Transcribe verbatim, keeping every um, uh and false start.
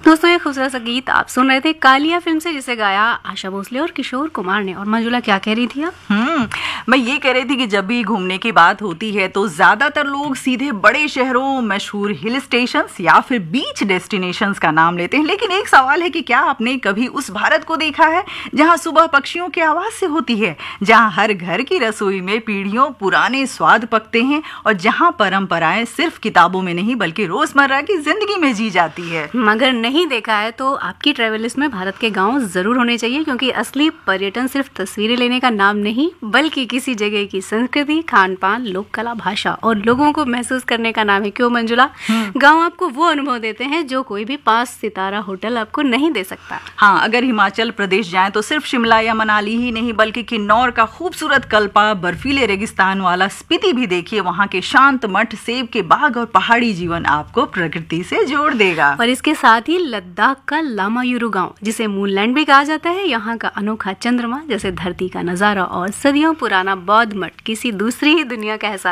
दोस्तों ये खूबसूरत सा गीत आप सुन रहे थे कालिया फिल्म से, जिसे गाया आशा भोसले और किशोर कुमार ने। और मंजुला क्या कह रही थी आप? हम्म मैं ये कह रही थी कि जब भी घूमने की बात होती है तो ज्यादातर लोग सीधे बड़े शहरों, मशहूर हिल स्टेशंस या फिर बीच डेस्टिनेशंस का नाम लेते हैं। लेकिन एक सवाल है कि क्या आपने कभी उस भारत को देखा है जहां सुबह पक्षियों की आवाज से होती है, जहां हर घर की रसोई में पीढ़ियों पुराने स्वाद पकते हैं और जहां परंपराएं सिर्फ किताबों में नहीं बल्कि रोजमर्रा की जिंदगी में जी जाती है। मगर नहीं देखा है तो आपकी ट्रैवल लिस्ट में भारत के गांव जरूर होने चाहिए, क्योंकि असली पर्यटन सिर्फ तस्वीरें लेने का नाम नहीं बल्कि किसी जगह की संस्कृति, खान पान, लोक कला, भाषा और लोगों को महसूस करने का नाम है। क्यों मंजुला? गांव आपको वो अनुभव देते हैं जो कोई भी पांच सितारा होटल आपको नहीं दे सकता। हाँ, अगर हिमाचल प्रदेश जाएं तो सिर्फ शिमला या मनाली ही नहीं बल्कि किन्नौर का खूबसूरत कल्पा, बर्फीले रेगिस्तान वाला स्पीति भी देखिए। वहाँ के शांत मठ, सेब के बाग और पहाड़ी जीवन आपको प्रकृति से जोड़ देगा। और इसके साथ ही लद्दाख का लामायुरु गांव, जिसे मूनलैंड भी कहा जाता है, यहाँ का अनोखा चंद्रमा जैसे धरती का नजारा और सदियों पुराना बौद्ध मठ किसी दूसरी ही दुनिया का एहसास